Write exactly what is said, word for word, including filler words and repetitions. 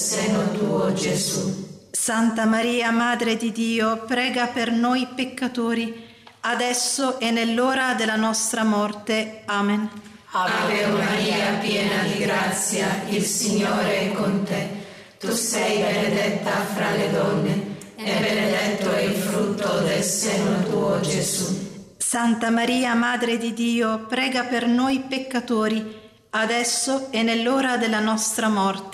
seno tuo, Gesù. Santa Maria, Madre di Dio, prega per noi peccatori, adesso e nell'ora della nostra morte. Amen. Ave Maria, piena di grazia, il Signore è con te. Tu sei benedetta fra le donne, e benedetto è il frutto del seno tuo, Gesù. Santa Maria, Madre di Dio, prega per noi peccatori, adesso e nell'ora della nostra morte.